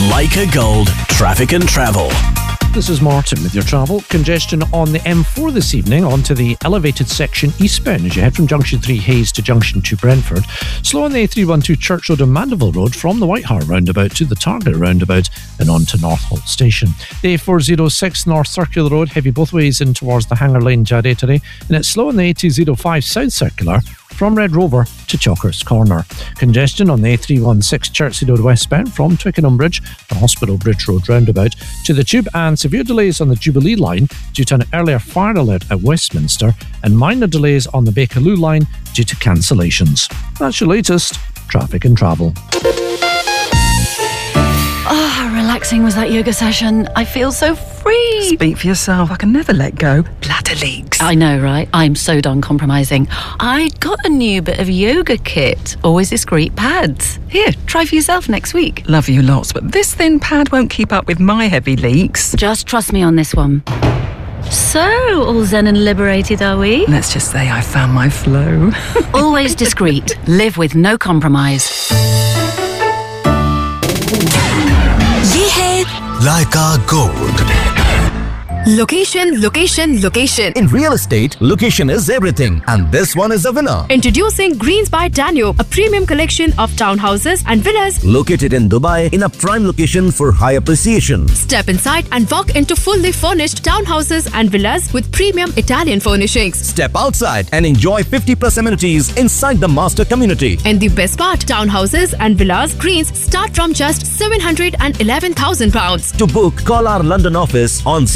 Leica Gold Traffic and Travel. This is Martin with your travel. Congestion on the M4 this evening onto the elevated section eastbound as you head from Junction 3 Hayes to Junction 2 Brentford. Slow on the A312 Church Road and Mandeville Road from the White Hart roundabout to the Target roundabout and on to Northolt Station. The A406 North Circular Road, heavy both ways in towards the Hanger Lane Jarrettery, and it's slow on the A205 South Circular from Red Rover to Chalkers Corner. Congestion on the A316 Chertsey Road westbound from Twickenham Bridge, the Hospital Bridge Road roundabout to the Tube, and severe delays on the Jubilee line due to an earlier fire alert at Westminster, and minor delays on the Bakerloo line due to cancellations. That's your latest traffic and travel. Oh, relaxing was that yoga session. I feel so free. Speak for yourself. I can never let go. Bladder leaks. I know, right? I'm so done compromising. I got a new bit of yoga kit. Always discreet pads. Here, try for yourself next week. Love you lots, but this thin pad won't keep up with my heavy leaks. Just trust me on this one. So, all zen and liberated, are we? Let's just say I found my flow. Always discreet. Live with no compromise. ये है Leica Gold. Location, location, location. In real estate, location is everything, and this one is a winner. Introducing Greens by Danube, a premium collection of townhouses and villas Located in Dubai in a prime location for high appreciation. Step inside and walk into fully furnished townhouses and villas with premium Italian furnishings. Step outside and enjoy 50+ amenities inside the master community. And the best part, townhouses and villas Greens start from just £711,000. To book, call our London office on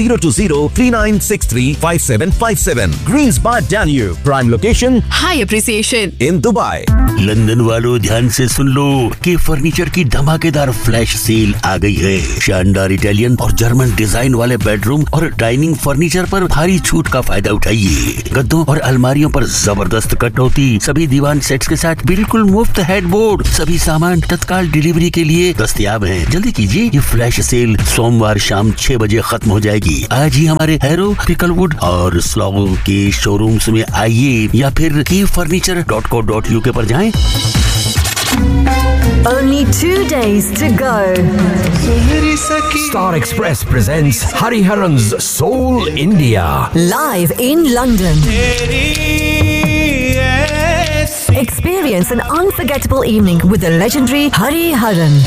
020-3963-5757. Greens by Danube, prime location, High appreciation in Dubai. London वालों ध्यान से सुन लो कि furniture की धमाकेदार flash sale आ गई है। शानदार Italian और जर्मन डिजाइन वाले बेडरूम और डाइनिंग फर्नीचर पर भारी छूट का फायदा उठाइए। गद्दों और अलमारियों पर जबरदस्त कटौती, सभी दीवान सेट्स के साथ बिल्कुल मुफ्त हेडबोर्ड, सभी सामान तत्काल डिलीवरी के लिए दस्तयाब हैं। जल्दी कीजिए, ये फ्लैश सेल सोमवार शाम 6 बजे खत्म हो जाएगी। आज ही हमारे हैरो, पिकलवुड और स्लॉगो के शोरूम्स में आइए या फिर keyfurniture.co.uk पर जाएं। Only 2 days to go. Star Express presents Hariharan's Soul India. Live in London. Experience an unforgettable evening with the legendary Hariharan.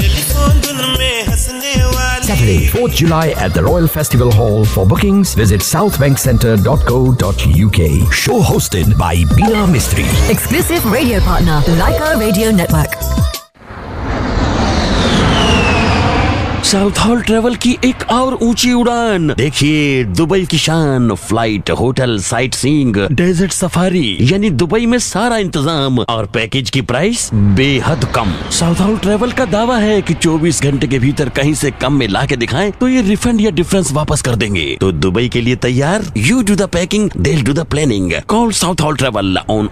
Saturday, 4th July at the Royal Festival Hall. For bookings, visit southbankcentre.co.uk. Show hosted by Beena Mistry. Exclusive radio partner, Leica Radio Network. South hall travel की एक और ऊंची उड़ान। देखिए Dubai की शान, flight, hotel, sight seeing, desert safari, यानी Dubai में सारा इंतजाम और पैकेज की प्राइस बेहद कम। साउथ हॉल ट्रेवल का दावा है कि 24 घंटे के भीतर कहीं से कम में ला के दिखाएं तो ये रिफंड या डिफरेंस वापस कर देंगे। तो दुबई के लिए तैयार? You do the packing, they'll do the planning. Call South Hall Travel on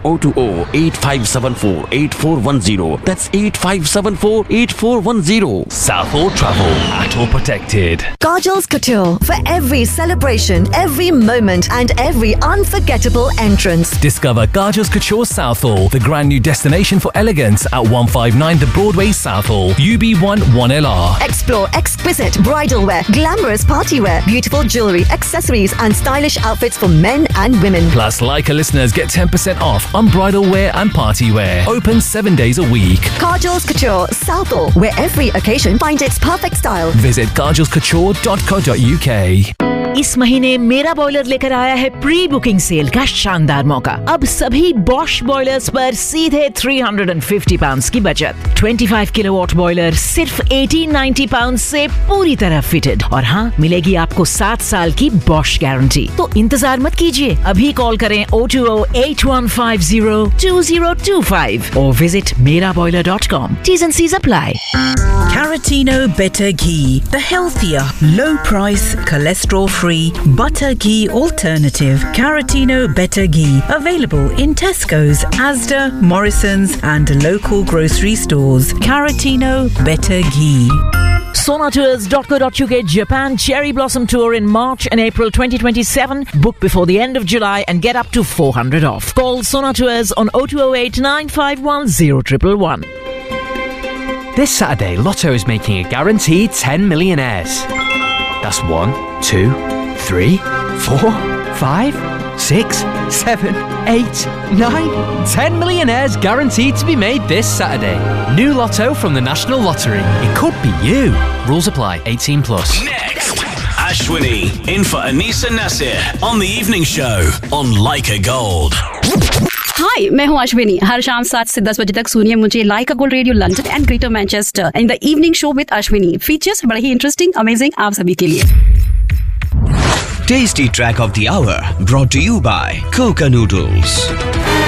020-8574-8410. That's 8574-8410. South Hall Travel. Atol protected. Kajal's Couture for every celebration, every moment, and every unforgettable entrance. Discover Kajal's Couture Southall, the grand new destination for elegance at 159 The Broadway Southall, UB1 1LR. Explore exquisite bridal wear, glamorous party wear, beautiful jewelry, accessories, and stylish outfits for men and women. Plus, Leica listeners get 10% off on bridal wear and party wear. Open 7 days a week. Kajal's Couture Southall, where every occasion finds its perfect style. Visit kajalscouture.co.uk. इस महीने मेरा boiler लेकर आया है pre booking cell का शानदार मौका। अब सभी बॉश बॉयलर्स पर सीधे £350 की बचत। 25 किलोवाट बॉयलर सिर्फ £1890 से पूरी तरह फिटेड, और हाँ, मिलेगी आपको 7 साल की बॉश गारंटी। तो इंतजार मत कीजिए, अभी कॉल करें 020-8150-2025 और visit meraboiler.com. T's and C's apply. Caratino Better Ghee, the healthier, low price, cholesterol-free butter ghee alternative. Caratino Better Ghee, available in Tesco's, Asda, Morrison's and local grocery stores. Caratino Better Ghee. Sonatours.co.uk Japan Cherry Blossom Tour in March and April 2027. Book before the end of July and get up to $400 off. Call Sonatours on 0208 951 0111. This Saturday, Lotto is making a guaranteed 10 millionaires. That's 1, 2, 3, 4, 5, 6, 7, 8, 9, 10 millionaires guaranteed to be made this Saturday. New Lotto from the National Lottery. It could be you. Rules apply. 18 plus. Next, Ashwini in for Anisa Nasir on the evening show on Leica Gold. हाय, मैं हूँ अश्विनी। हर शाम 7 से 10 बजे तक सुनिए मुझे लाइका gold radio London and greater Manchester in the evening show with Ashwini. Features बड़े ही interesting, amazing आप सभी के लिए। Tasty track of the hour brought to you by Coca Noodles.